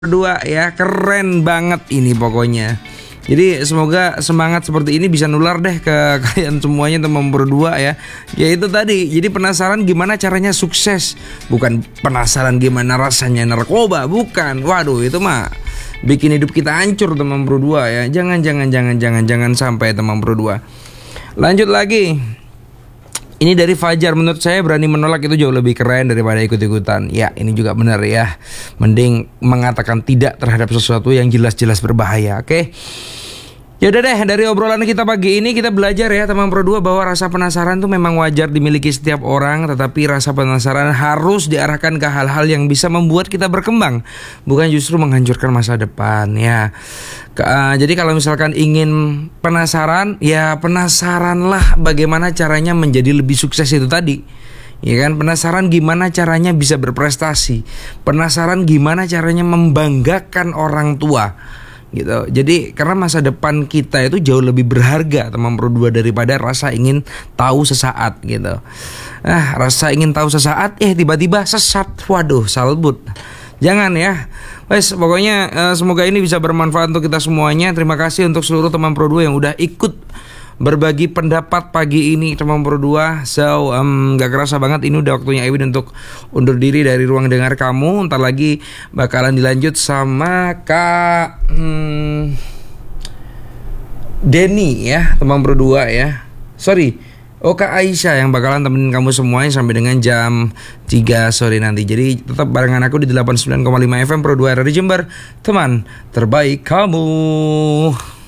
Berdua ya, keren banget ini pokoknya. Jadi semoga semangat seperti ini bisa nular deh ke kalian semuanya teman berdua ya. Ya itu tadi, jadi penasaran gimana caranya sukses. Bukan penasaran gimana rasanya narkoba, bukan. Waduh, itu mah bikin hidup kita hancur teman berdua ya. Jangan sampai teman berdua. Lanjut lagi. Ini dari Fajar, menurut saya berani menolak itu jauh lebih keren daripada ikut-ikutan. Ya, ini juga benar ya. Mending mengatakan tidak terhadap sesuatu yang jelas-jelas berbahaya, oke? Ya udah deh, dari obrolan kita pagi ini kita belajar ya teman Pro 2 bahwa rasa penasaran tuh memang wajar dimiliki setiap orang, tetapi rasa penasaran harus diarahkan ke hal-hal yang bisa membuat kita berkembang, bukan justru menghancurkan masa depan ya. Jadi kalau misalkan ingin penasaran, ya penasaranlah bagaimana caranya menjadi lebih sukses itu tadi. Ya kan, penasaran gimana caranya bisa berprestasi, penasaran gimana caranya membanggakan orang tua gitu. Jadi karena masa depan kita itu jauh lebih berharga teman Pro 2 daripada rasa ingin tahu sesaat gitu. Rasa ingin tahu sesaat tiba-tiba sesat. Waduh, salbut. Jangan ya. Wes, pokoknya semoga ini bisa bermanfaat untuk kita semuanya. Terima kasih untuk seluruh teman Pro 2 yang udah ikut berbagi pendapat pagi ini teman Pro 2. So gak kerasa banget ini udah waktunya Ewin untuk undur diri dari ruang dengar kamu. Ntar lagi bakalan dilanjut sama Kak Denny ya teman Pro 2 ya. Kak Aisyah yang bakalan temenin kamu semuanya sampai dengan jam 3 sore nanti. Jadi tetap barengan aku di 89,5 FM Pro 2 dari Jember, teman terbaik kamu.